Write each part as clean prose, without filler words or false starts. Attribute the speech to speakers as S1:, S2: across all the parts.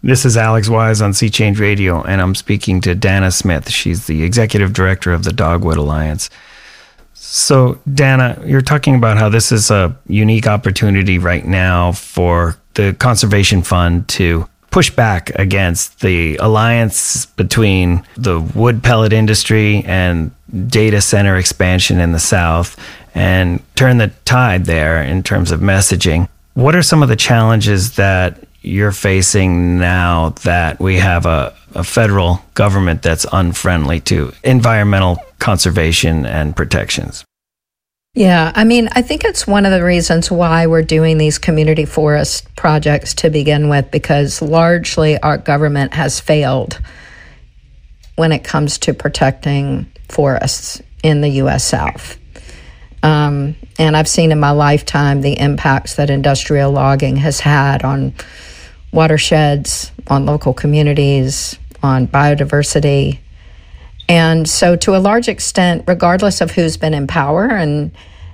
S1: This is Alex Wise on Sea Change Radio, and I'm speaking to Dana Smith. She's the executive director of the Dogwood Alliance. So, Dana, you're talking about how this is a unique opportunity right now for the Conservation Fund to push back against the alliance between the wood pellet industry and data center expansion in the South and turn the tide there in terms of messaging. What are some of the challenges that you're facing now that we have a federal government that's unfriendly to environmental conservation and protections?
S2: Yeah, I mean, I think it's one of the reasons why we're doing these community forest projects to begin with, because largely our government has failed when it comes to protecting forests in the U.S. South. And I've seen in my lifetime the impacts that industrial logging has had on watersheds, on local communities, on biodiversity. And so to a large extent, regardless of who's been in power, and,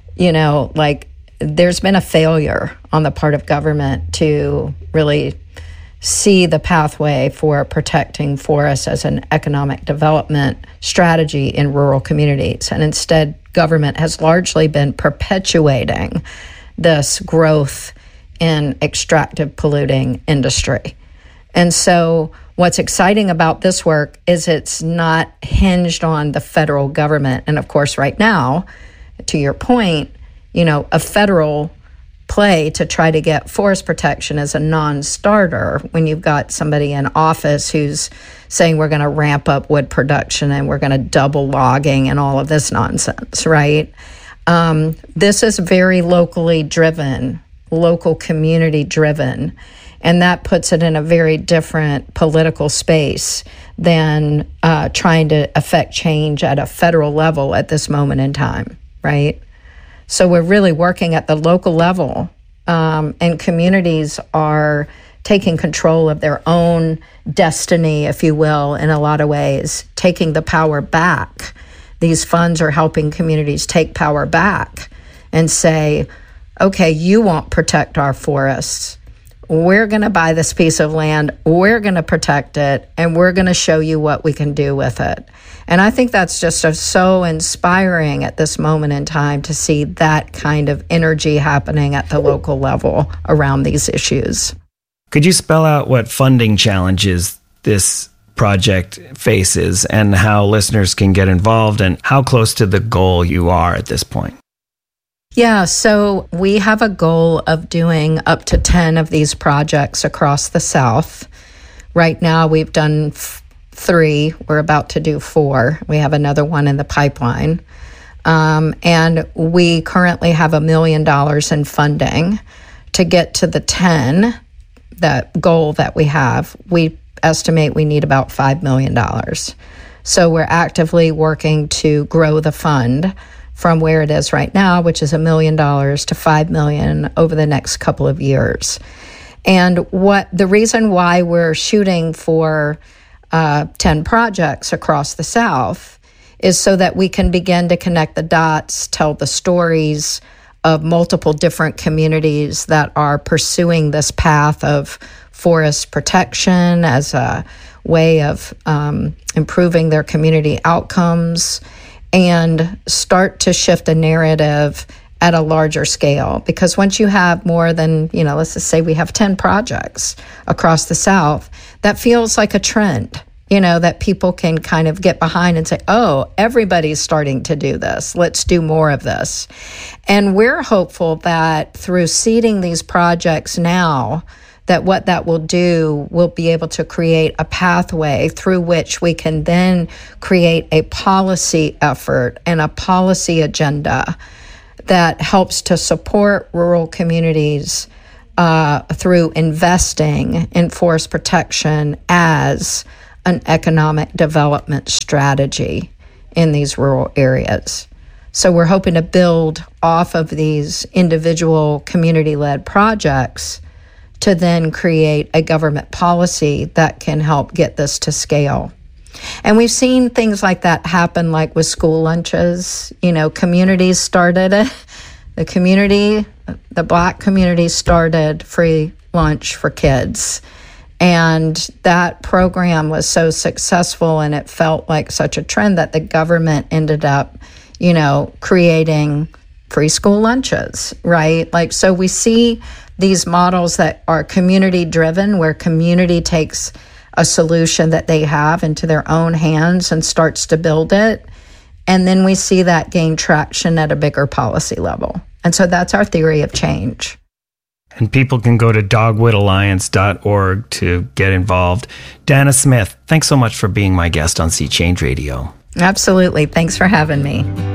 S2: there's been a failure on the part of government to really see the pathway for protecting forests as an economic development strategy in rural communities. And instead, government has largely been perpetuating this growth in extractive polluting industry. And so what's exciting about this work is it's not hinged on the federal government. And of course, right now, to your point, a federal play to try to get forest protection is a non-starter when you've got somebody in office who's saying we're going to ramp up wood production and we're going to double logging and all of this nonsense, right? This is very locally driven, local community driven, and that puts it in a very different political space than trying to affect change at a federal level at this moment in time, right? So we're really working at the local level, and communities are taking control of their own destiny, if you will, in a lot of ways, taking the power back. These funds are helping communities take power back and say, okay, you won't protect our forests. We're going to buy this piece of land, we're going to protect it, and we're going to show you what we can do with it. And I think that's just so inspiring at this moment in time to see that kind of energy happening at the local level around these issues.
S1: Could you spell out what funding challenges this project faces and how listeners can get involved and how close to the goal you are at this point?
S2: Yeah, so we have a goal of doing up to 10 of these projects across the South. Right now, we've done 3. We're about to do 4. We have another one in the pipeline. And we currently have $1 million in funding to get to the 10, that goal that we have. We estimate we need about $5 million. So we're actively working to grow the fund from where it is right now, which is $1 million to $5 million over the next couple of years. And the reason why we're shooting for 10 projects across the South is so that we can begin to connect the dots, tell the stories of multiple different communities that are pursuing this path of forest protection as a way of improving their community outcomes, and start to shift a narrative at a larger scale. Because once you have more than, let's just say we have 10 projects across the South, that feels like a trend, that people can kind of get behind and say, oh, everybody's starting to do this. Let's do more of this. And we're hopeful that through seeding these projects now, that what that will do will be able to create a pathway through which we can then create a policy effort and a policy agenda that helps to support rural communities through investing in forest protection as an economic development strategy in these rural areas. So we're hoping to build off of these individual community-led projects to then create a government policy that can help get this to scale. And we've seen things like that happen, like with school lunches. Communities started it. The Black community started free lunch for kids. And that program was so successful and it felt like such a trend that the government ended up, creating free school lunches, right? Like, so we see these models that are community driven, where community takes a solution that they have into their own hands and starts to build it. And then we see that gain traction at a bigger policy level. And so that's our theory of change.
S1: And people can go to dogwoodalliance.org to get involved. Dana Smith, thanks so much for being my guest on Sea Change Radio.
S2: Absolutely. Thanks for having me.